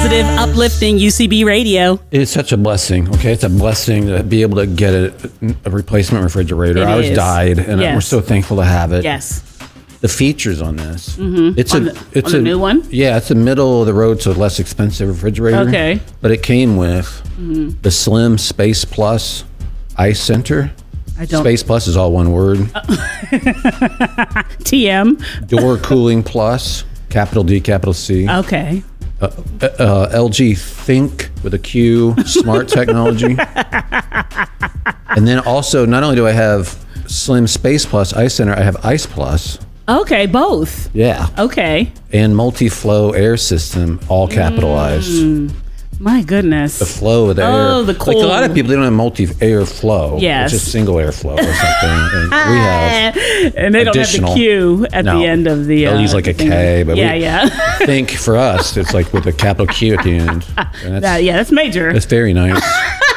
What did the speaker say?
positive, uplifting UCB radio. It's such a blessing. Okay, it's a blessing to be able to get a replacement refrigerator. Ours died, and we're so thankful to have it. Yes. The features on this. It's a new one? Yeah, it's a middle of the road, so less expensive refrigerator. Okay. But it came with the Slim Space Plus Ice Center. Space Plus is all one word. TM. Door Cooling Plus, capital D, capital C. Okay. LG Think with a Q, smart technology. And then also, not only do I have Slim Space Plus Ice Center, I have Ice Plus. Okay, both. Yeah. Okay. And multi-flow air system, all capitalized. My goodness. The flow of the air. Oh, the cold. Like a lot of people, they don't have multi-air flow. Yes. It's just single air flow or something. And we have and they don't have the Q at the end of the... They'll use like a K. But Think for us, it's like with a capital Q at the end. That's major. That's very nice.